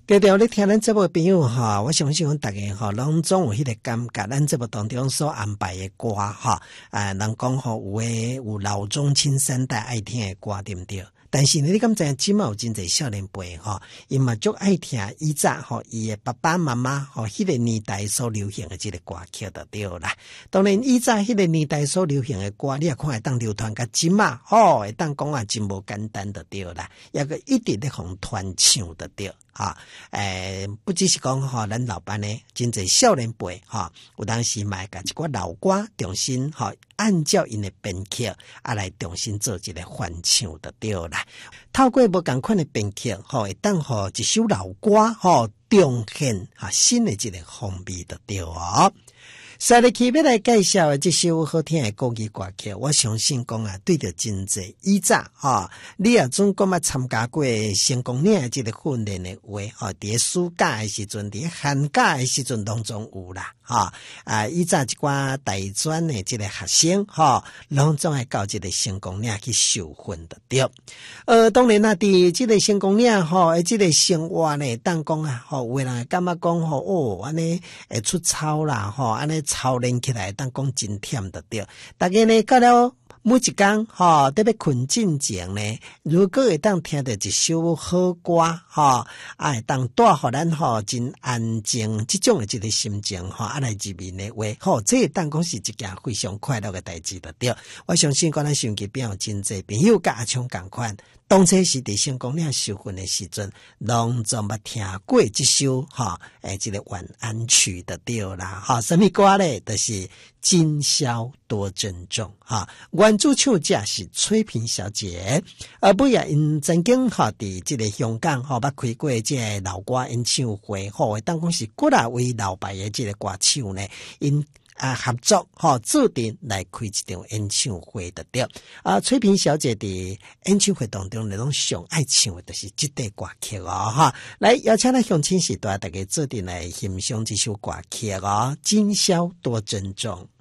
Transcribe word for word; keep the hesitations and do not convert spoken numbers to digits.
各位咧听咱这部朋友哈，我相信阮大家哈，拢总有迄个感觉，咱这部当中所安排的歌哈，啊，人讲吼有诶有老中青三代爱听的歌，对不对？但是呢，你敢知影即嘛有真侪少年辈吼，伊嘛足爱听以前吼伊诶爸爸妈妈吼迄个年代所流行的即个歌曲就对啦。当然以前迄个年代所流行的歌，你也看会当流传甲即嘛，吼会当讲啊真无简单就对啦，抑个一直咧互传唱就对。哈，诶、呃，不只是讲吼，咱老班呢，真侪少年辈哈，有当时嘛甲一寡老歌重新哈，按照因的编曲啊来重新做一个翻唱就对啦。透过无共款的编曲，吼，会当吼一首老歌吼，重现哈新的一个风味就对哦。下日起要来介绍的这首好听的国语歌曲，我相信讲啊，对着真济以前哈，你也总讲啊参加过成功岭的这个训练的话，哈，伫暑假的时阵，伫寒假的时阵当中有啦，哈啊，以前一寡大专的这个学生哈，拢总爱到这个成功岭去受训的对。呃，当然啦，伫这个成功岭吼，诶，这个生活呢，当讲啊，吼，有人感觉讲吼，哦，安尼会出操啦，吼，安尼。操练起来，当讲真忝得对。大家呢，到了每一天，吼，特别困进前呢，如果会当听到一首好歌，吼，啊，会当带互咱吼真安静，这种的一个心情，吼，啊来入眠的话，吼，这会当讲是一件非常快乐的代志得对。我相信讲咱手机边有真济朋友甲阿昌共款。当初是伫成功岭受训的时阵，拢总捌听过这首哈，诶，这个晚安曲的对啦，哈，什么歌咧？就是今宵多珍重哈。原主唱者是崔萍小姐，而不也因曾经哈伫这个香港哈捌开过这个老歌演唱会，吼，当讲是古来为老牌的这个歌手呢，因。啊，合作吼，注定来开一场演唱会的对。啊，崔萍小姐的演唱会当中，那种上爱唱的就是这类歌曲哦，哈。来，邀请咱乡亲时代大家注定来欣赏这首歌曲哦，今宵多珍重。